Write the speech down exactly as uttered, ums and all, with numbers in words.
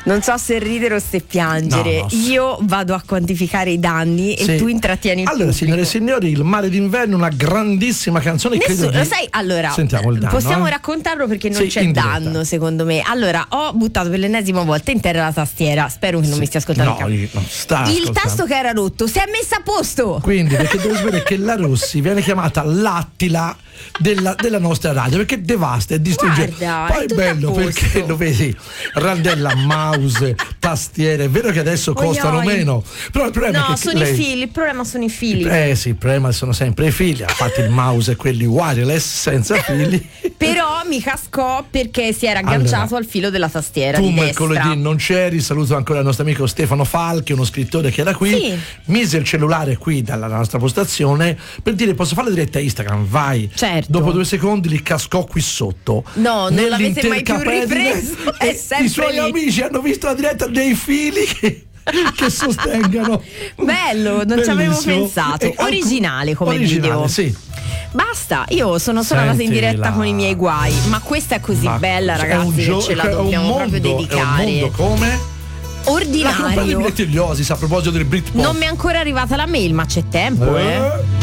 Non so se ridere o se piangere. No, no. Io vado a quantificare i danni Sì. e tu intrattieni il Allora, pubblico. signore e signori, Il mare d'inverno, una grandissima canzone. Nessuno, credo lo di... sai, allora Sentiamo il danno, possiamo eh? raccontarlo perché non Sì, c'è in diretta. danno secondo me. Allora, ho buttato per l'ennesima volta in terra la tastiera. Spero che non Sì. mi stia ascoltando. No, io- no, sta il ascoltando. tasto che era rotto si è messo a posto. Quindi, perché devo sapere che la Rossi viene chiamata l'Attila della, della nostra radio, perché devasta e distrugge. Guarda, Poi è è tutto a bello posto. perché lo vedi, randella, mouse, tastiere. È vero che adesso costano Oi, oi. meno, però il problema No, è che sono lei- i fili, il problema sono i fili. Eh sì, il problema sono sempre i fili. Infatti il mouse è quelli wireless senza fili. Però mi cascò perché si era agganciato Allora, al filo della tastiera Tu di mercoledì destra. non c'eri, saluto ancora il nostro amico Stefano Falchi, uno scrittore che era qui, Sì. mise il cellulare qui dalla nostra postazione per dire posso fare la diretta Instagram, vai. Certo. Dopo due secondi li cascò qui sotto. No, non l'avete mai più nell'intercapedine, ripreso, è e sempre i suoi lì. amici hanno visto la diretta dei fili che, che sostengano. Bello, non ci avevo Bellissimo. pensato. E alcun- Originale come originale, video. sì. Basta, io sono solo andata in Senti diretta la- con i miei guai. Ma questa è così Ma bella, è ragazzi, un che gio- ce la è un dobbiamo mondo, proprio È un dedicare. mondo come? La compagnia Ordinario. di Oasis, a proposito del Britpop. Non mi è ancora arrivata la mail, ma c'è tempo, eh. Eh?